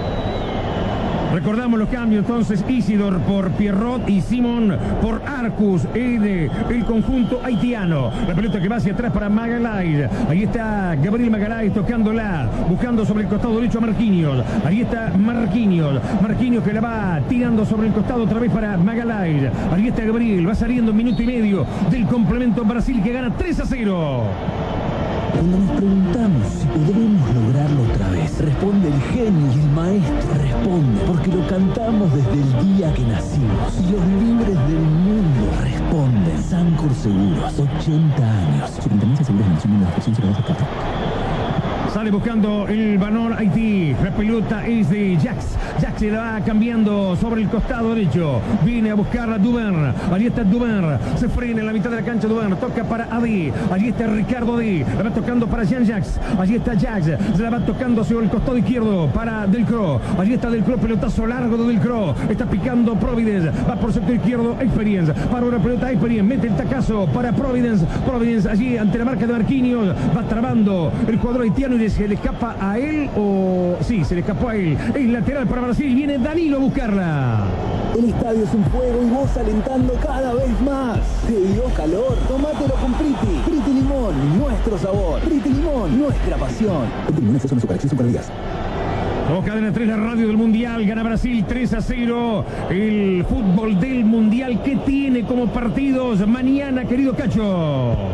Recordamos los cambios entonces: Isidor por Pierrot y Simón por Arcus en eh, el conjunto haitiano. La pelota que va hacia atrás para Magalhães. Ahí está Gabriel Magalhães tocándola, buscando sobre el costado derecho a Marquinhos. Ahí está Marquinhos. Marquinhos que la va tirando sobre el costado otra vez para Magalhães. Ahí está Gabriel, va saliendo un minuto y medio del complemento. Brasil que gana tres a cero. Cuando nos preguntamos si podremos lograrlo otra vez, responde el genio y el maestro. Responde porque lo cantamos desde el día que nacimos. Y los libres del mundo responden. Sancor Seguros, ochenta años. Superintendencia de Seguros de Nación de la Nación cero dos cuatro. Sale buscando el balón Haití. La pelota es de Jax. Jax se la va cambiando sobre el costado derecho. Viene a buscar a Duvern. Allí está Duvern. Se frena en la mitad de la cancha Duvern. Toca para Adi. Allí está Ricardo Adi. La va tocando para Jean Jax. Allí está Jax. Se la va tocando sobre el costado izquierdo para Delcro. Allí está Delcro. Pelotazo largo de Delcro. Está picando Providence. Va por sector izquierdo Experience. Para una pelota Experience. Mete el tacazo para Providence. Providence allí ante la marca de Marquinhos. Va trabando el jugador haitiano y se le escapa a él o... Sí, se le escapó a él. Es lateral para Brasil. Viene Danilo a buscarla. El estadio es un fuego y vos alentando cada vez más. ¿Te dio calor? Tomátelo con Priti. Priti Limón, nuestro sabor. Priti Limón, nuestra pasión. Priti Limón es una super, super días. Somos Cadena tres, la radio del Mundial. Gana Brasil tres a cero. El fútbol del Mundial que tiene como partidos mañana, querido Cacho.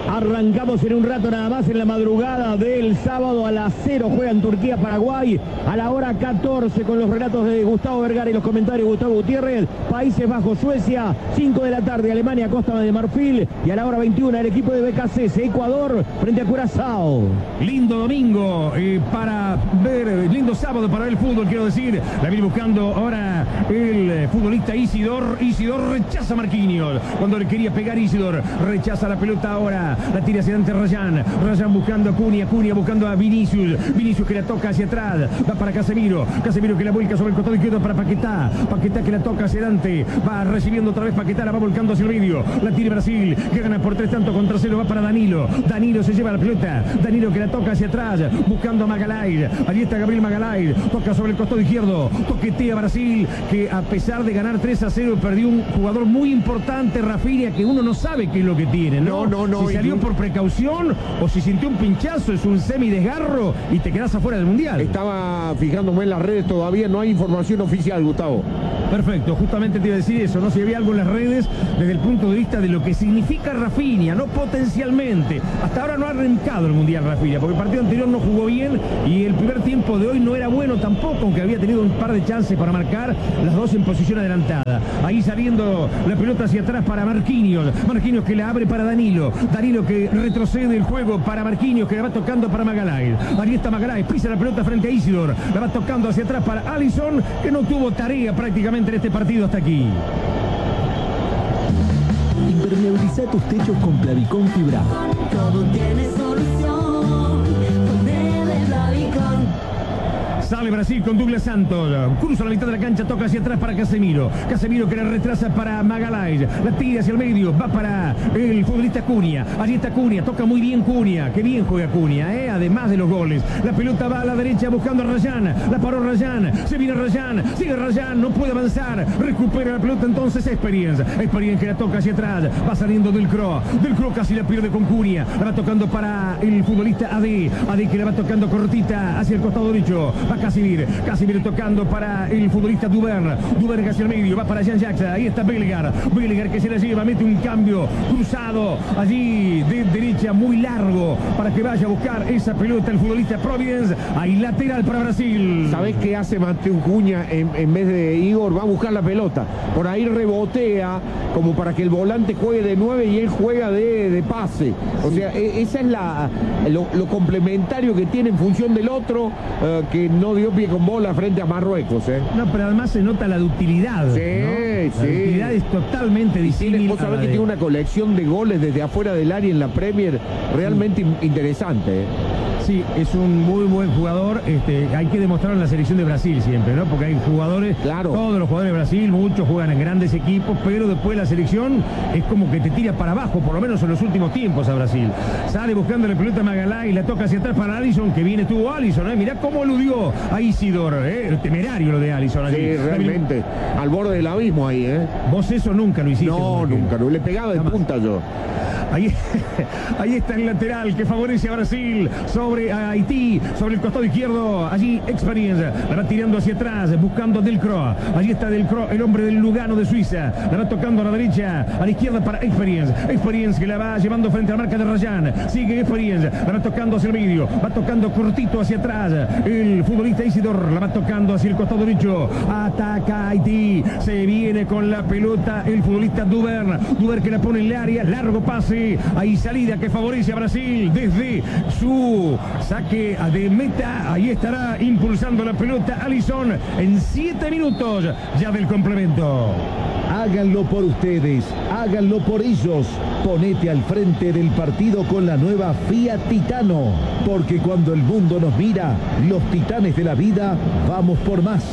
Arrancamos en un rato nada más en la madrugada del sábado a las cero. Juega en Turquía, Paraguay a la hora catorce con los relatos de Gustavo Vergara y los comentarios de Gustavo Gutiérrez. Países Bajos, Suecia, cinco de la tarde, Alemania, Costa de Marfil. Y a la hora veintiuna el equipo de B K C, Ecuador frente a Curazao. Lindo domingo eh, para ver, lindo sábado para ver el fútbol, quiero decir. La viene buscando ahora el eh, futbolista Isidor. Isidor rechaza a Marquinhos. Cuando le quería pegar Isidor, rechaza la pelota ahora. La tira hacia adelante Rayán. Rayán buscando a Cunha. Cunha buscando a Vinicius. Vinicius que la toca hacia atrás. Va para Casemiro. Casemiro que la vuelca sobre el costado izquierdo para Paquetá. Paquetá que la toca hacia adelante. Va recibiendo otra vez Paquetá. La va volcando hacia el medio. La tira Brasil. Que gana por tres tantos contra cero. Va para Danilo. Danilo se lleva la pelota. Danilo que la toca hacia atrás. Buscando a Magalhaes. Allí está Gabriel Magalhaes. Toca sobre el costado izquierdo. Toquetea Brasil. Que a pesar de ganar tres a cero perdió un jugador muy importante, Rafinha, que uno no sabe qué es lo que tiene, ¿no? No, no, no. Si salió por precaución o si sintió un pinchazo, es un semi-desgarro y te quedás afuera del Mundial. Estaba fijándome en las redes, todavía no hay información oficial, Gustavo. Perfecto, justamente te iba a decir eso, ¿no? Si había algo en las redes desde el punto de vista de lo que significa Rafinha, no potencialmente. Hasta ahora no ha arrancado el Mundial Rafinha, porque el partido anterior no jugó bien y el primer tiempo de hoy no era bueno tampoco, aunque había tenido un par de chances para marcar, las dos en posición adelantada. Ahí saliendo la pelota hacia atrás para Marquinhos. Marquinhos que la abre para Danilo. Danilo que retrocede el juego para Marquinhos, que la va tocando para Magalhaes. Ahí está Magalhaes, pisa la pelota frente a Isidor. La va tocando hacia atrás para Alisson, que no tuvo tarea prácticamente en este partido hasta aquí. Impermeabiliza tus techos con Plavicón fibrado. Todo tiene solución. Ponele Plavicón. Sale Brasil con Douglas Santos. Cruza la mitad de la cancha, toca hacia atrás para Casemiro. Casemiro que la retrasa para Magalhaes. La tira hacia el medio, va para el futbolista Cunha. Allí está Cunha, toca muy bien Cunha. Qué bien juega Cunha, ¿eh? Además de los goles. La pelota va a la derecha buscando a Rayán. La paró Rayán. Se viene Rayán. Sigue Rayán. No puede avanzar. Recupera la pelota entonces Experience. Experience que la toca hacia atrás. Va saliendo del Cro. Del Cro casi la pierde con Cunha. La va tocando para el futbolista Ade. Ade que la va tocando cortita hacia el costado derecho. Va Casimir, Casimir tocando para el futbolista Duvern, Duvern hacia el medio, va para Jean Jacques, ahí está Bellegar, Bellegar que se la lleva, mete un cambio cruzado allí de derecha muy largo para que vaya a buscar esa pelota el futbolista Providence, ahí lateral para Brasil. ¿Sabés qué hace Mateo Cunha en, en vez de Igor? Va a buscar la pelota, por ahí rebotea como para que el volante juegue de nueve y él juega de, de pase, o sea, e, esa es la lo, lo complementario que tiene en función del otro, uh, que no dio pie con bola frente a Marruecos, ¿eh? No, pero además se nota la ductilidad. Sí, ¿no? La sí. ductilidad es totalmente distinta. Vos sabés que tiene una colección de goles desde afuera del área en la Premier realmente mm. interesante, ¿eh? Sí, es un muy buen jugador. Este, hay que demostrarlo en la selección de Brasil siempre, ¿no? Porque hay jugadores, claro. Todos los jugadores de Brasil, muchos juegan en grandes equipos, pero después la selección es como que te tira para abajo, por lo menos en los últimos tiempos a Brasil. Sale buscando la pelota Magalhaes, la toca hacia atrás para Alisson, que viene tuvo Alisson, ¿eh? Mirá cómo eludió a Isidor, ¿eh? Temerario lo de Alisson allí. Sí, realmente, al borde del abismo ahí, ¿eh? Vos eso nunca lo hiciste. No, nunca, no, le pegaba de punta yo. Ahí, ahí está el lateral que favorece a Brasil sobre a Haití, sobre el costado izquierdo. Allí Experience la va tirando hacia atrás, buscando a Del Cro. Allí está Del Cro, el hombre del Lugano de Suiza. La va tocando a la derecha, a la izquierda para Experience. Experience que la va llevando frente a la marca de Rayán. Sigue Experience, la va tocando hacia el medio, va tocando cortito hacia atrás. El futbolista Isidor la va tocando hacia el costado derecho. Ataca Haití, se viene con la pelota el futbolista Duvern. Duvern que la pone en el área, largo pase. Ahí salida que favorece a Brasil desde su saque de meta. Ahí estará impulsando la pelota Alisson en siete minutos ya del complemento. Háganlo por ustedes, háganlo por ellos. Ponete al frente del partido con la nueva Fiat Titano, porque cuando el mundo nos mira, los titanes de la vida, vamos por más.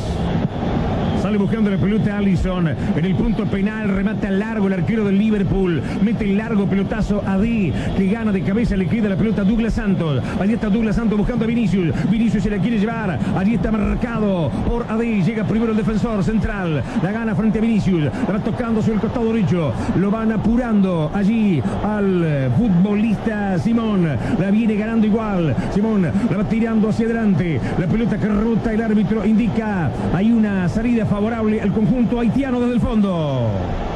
Sale buscando la pelota Alisson en el punto penal, remata largo el arquero del Liverpool, mete el largo pelotazo a D, que gana de cabeza, le queda la pelota a Douglas Santos. Allí está Douglas Santos buscando a Vinicius, Vinicius se la quiere llevar, allí está marcado por A D, llega primero el defensor central, la gana frente a Vinicius, la va tocando sobre el costado derecho, lo van apurando allí al futbolista Simón, la viene ganando igual, Simón la va tirando hacia adelante, la pelota que rebota, el árbitro indica, hay una salida favorable al conjunto haitiano desde el fondo.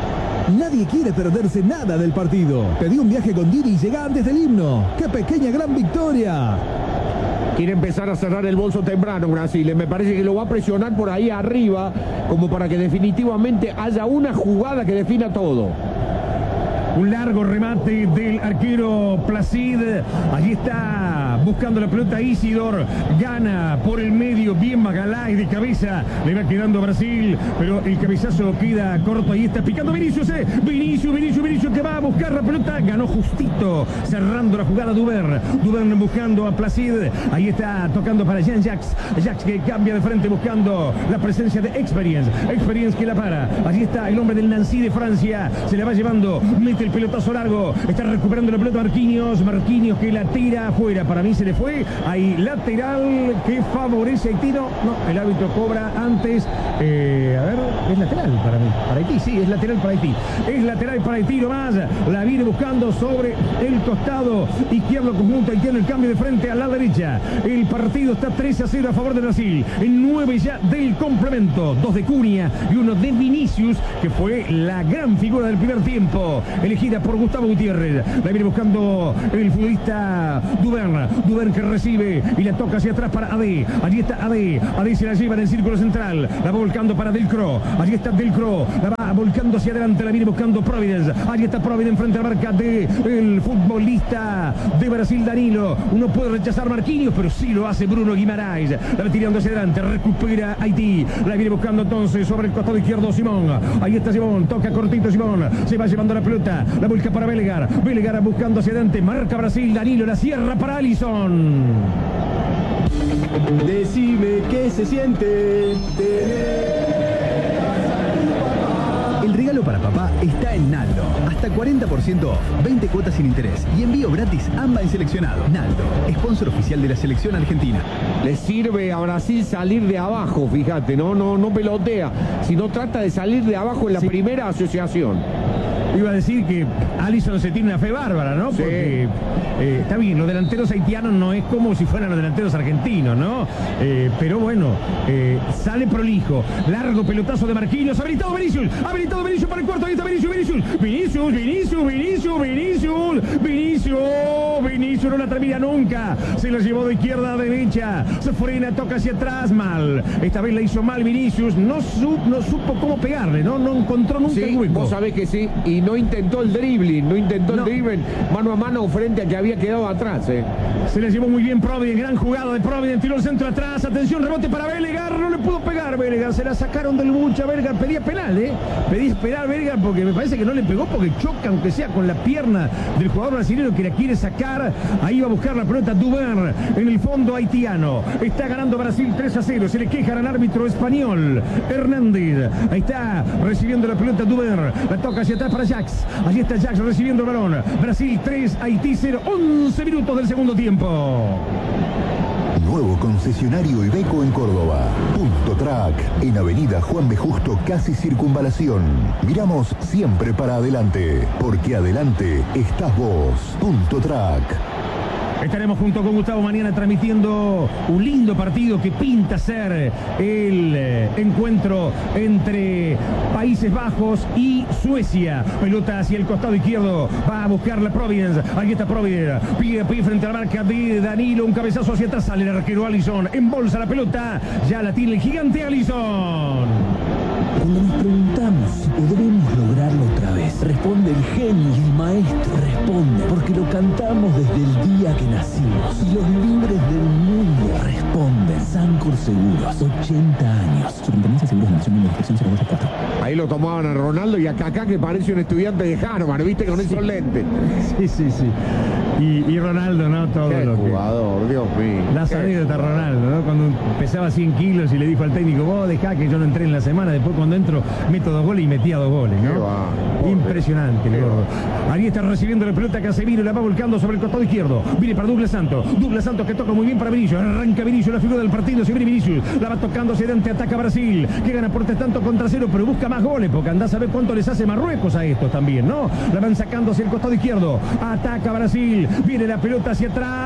Nadie quiere perderse nada del partido. Pedí un viaje con Didi y llega antes del himno. ¡Qué pequeña gran victoria! Quiere empezar a cerrar el bolso temprano Brasil. Me parece que lo va a presionar por ahí arriba, como para que definitivamente haya una jugada que defina todo. Un largo remate del arquero Placid. Allí está buscando la pelota Isidor. Gana por el medio. Bien Magalhães de cabeza. Le va quedando a Brasil. Pero el cabezazo queda corto. Ahí está picando Vinicius. Eh. Vinicius, Vinicius, Vinicius que va a buscar la pelota. Ganó justito. Cerrando la jugada Duvern. Duvern buscando a Placid. Ahí está tocando para Jean-Jacques. Jacques que cambia de frente buscando la presencia de Experience. Experience que la para. Allí está el hombre del Nancy de Francia. Se la va llevando. Mete el pelotazo largo, está recuperando la pelota Marquinhos, Marquinhos que la tira afuera, para mí se le fue, hay lateral que favorece a Haití, no, no, el árbitro cobra antes, eh, a ver, es lateral para mí, para Haití, sí, es lateral para Haití, es lateral para Haití nomás, la viene buscando sobre el costado izquierdo conjunto haitiano, el cambio de frente a la derecha, el partido está tres a cero a favor de Brasil, el nueve ya del complemento, dos de Cunha y uno de Vinicius, que fue la gran figura del primer tiempo, el elegida por Gustavo Gutiérrez. La viene buscando el futbolista Duvern. Duvern que recibe y la toca hacia atrás para Ade. Allí está Ade. Ade se la lleva en el círculo central. La va volcando para Delcro. Allí está Delcro. La va volcando hacia adelante. La viene buscando Providence. Allí está Providence frente a la marca del futbolista de Brasil, Danilo. Uno puede rechazar Marquinhos, pero sí lo hace Bruno Guimaraes. La va tirando hacia adelante. Recupera Haití. La viene buscando entonces sobre el costado izquierdo Simón. Ahí está Simón. Toca cortito Simón. Se va llevando la pelota. La vuelca para Bellegar. Bellegar buscando hacia adelante. Marca Brasil. Danilo la cierra para Alisson. Decime qué se siente tener. El regalo para papá está en Naldo. Hasta cuarenta por ciento off, veinte cuotas sin interés y envío gratis AMBA en seleccionado. Naldo, sponsor oficial de la selección argentina. Le sirve a Brasil salir de abajo, fíjate, no, no, no pelotea, sino trata de salir de abajo en la sí. primera asociación. Iba a decir que Alisson se tiene una fe bárbara, ¿no? Sí. Porque eh, está bien, los delanteros haitianos no es como si fueran los delanteros argentinos, ¿no? Eh, pero bueno, eh, sale prolijo. Largo pelotazo de Marquinhos. Habilitado Vinicius. Habilitado Vinicius para el cuarto. Ahí está Vinicius, Vinicius. Vinicius, Vinicius, Vinicius, Vinicius. Vinicius. Vinicius no la termina nunca. Se la llevó de izquierda a derecha. Se frena, toca hacia atrás. Mal. Esta vez la hizo mal Vinicius. No, su, no supo cómo pegarle, ¿no? No encontró nunca sí, el hueco. Vos sabés que sí. Y no intentó el dribbling, no intentó no. el dribbling mano a mano frente a que había quedado atrás. Eh. Se le llevó muy bien Providence, gran jugada de Providence, tiró el centro atrás, atención, rebote para Bellegar, no le pudo pegar Bellegar, se la sacaron del bucha a Bellegar, pedía penal, ¿eh? Pedía esperar Bellegar porque me parece que no le pegó porque choca, aunque sea con la pierna del jugador brasileño que la quiere sacar, ahí va a buscar la pelota Duvern, en el fondo haitiano, está ganando Brasil tres a cero, se le queja al árbitro español, Hernández, ahí está recibiendo la pelota Duvern, la toca hacia atrás para Jacques. Allí está Jacques recibiendo el balón. Brasil tres, Haití cero. once minutos del segundo tiempo. Nuevo concesionario Iveco en Córdoba. Punto Track. En Avenida Juan B. Justo, casi Circunvalación. Miramos siempre para adelante. Porque adelante estás vos. Punto Track. Estaremos junto con Gustavo mañana transmitiendo un lindo partido que pinta ser el eh, encuentro entre Países Bajos y Suecia. Pelota hacia el costado izquierdo. Va a buscar la Providence. Ahí está Providence. Pie a pie frente a la marca de Danilo. Un cabezazo hacia atrás. Sale el arquero Alisson. Embolsa la pelota. Ya la tiene el gigante Alisson. Cuando nos preguntamos si podremos lograrlo otra vez, responde el genio y el maestro. Responde porque lo cantamos desde el día que nacimos. Y los libres del mundo responden. Sancor Seguros, ochenta años. Superintendencia de Seguros de Nación, número de inscripción cero dos cuatro. Ahí lo tomaban a Ronaldo y a Kaká, que parece un estudiante de Harvard, ¿viste? Con esos lentes. Sí, sí, sí. Y, y Ronaldo, ¿no? Todo Qué lo jugador, que... Dios mío. Las anécdotas Ronaldo, ¿no? Cuando pesaba cien kilos y le dijo al técnico, vos dejá que yo no entré en la semana, después cuando entro meto dos goles y metía dos goles, ¿no? Va, impresionante el gordo. Ahí está recibiendo la pelota Casemiro, la va volcando sobre el costado izquierdo. Viene para Douglas Santos. Douglas Santos que toca muy bien para Vinicius. Arranca Vinicius, la figura del partido. Se viene Vinicius. La va tocando hacia adelante, ataca Brasil. Que gana por tres tantos contra cero, pero busca más goles porque anda a saber cuánto les hace Marruecos a estos también, ¿no? La van sacando hacia el costado izquierdo. Ataca Brasil. Viene la pelota hacia atrás.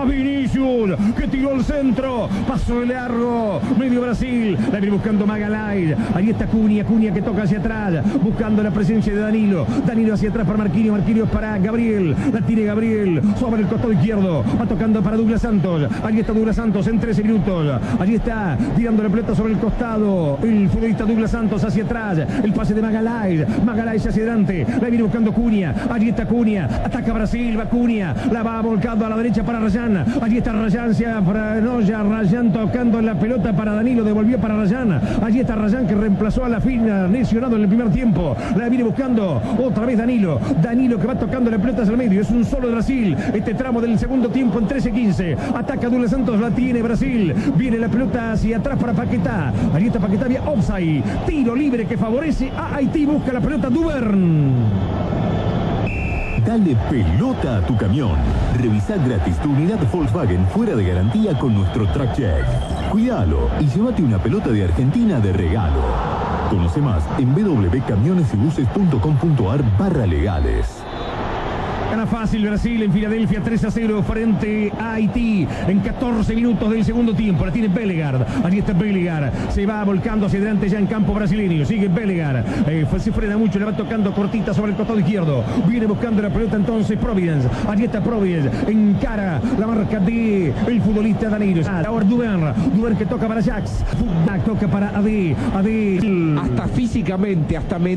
va Vinicius, que tiró el centro, pasó de largo, medio Brasil, la viene buscando Magalhães, ahí está Cunha, Cunha que toca hacia atrás, buscando la presencia de Danilo, Danilo hacia atrás para Marquinhos, Marquinhos para Gabriel, la tiene Gabriel, sobre el costado izquierdo, va tocando para Douglas Santos, allí está Douglas Santos en trece minutos, allí está tirando la pelota sobre el costado, el futbolista Douglas Santos hacia atrás, el pase de Magalhães, Magalhães hacia adelante, la viene buscando Cunha, allí está Cunha, ataca Brasil, va Cunha, la va volcando a la derecha para Rayán, allí está Rayán, para Noya, Rayán tocando la pelota para Danilo, devolvió para Rayán, allí está Rayán que reemplazó a la fina, lesionado en el primer tiempo, la viene buscando otra vez Danilo, Danilo que va tocando la pelota hacia el medio, es un solo de Brasil, este tramo del segundo tiempo en trece quince, ataca Douglas Santos, la tiene Brasil, viene la pelota hacia atrás para Paquetá, allí está Paquetá, vía offside, tiro libre que favorece a Haití, busca la pelota Duvern. Dale pelota a tu camión. Revisa gratis tu unidad Volkswagen fuera de garantía con nuestro Track Check. Cuídalo y llévate una pelota de Argentina de regalo. Conoce más en w w w punto camiones y buses punto com punto a r barra legales. Gana fácil Brasil en Filadelfia tres a cero frente a Haití en catorce minutos del segundo tiempo. La tiene Bellegarde. Allí está Bellegarde. Se va volcando hacia adelante ya en campo brasileño. Sigue Bellegarde. Eh, se frena mucho. Le va tocando cortita sobre el costado izquierdo. Viene buscando la pelota entonces Providence. Allí está Providence. Encara la marca de el futbolista Danilo. Ahora Duvern. Duvern que toca para Jax. Toca para A D. A D. Hasta físicamente, hasta mentalmente.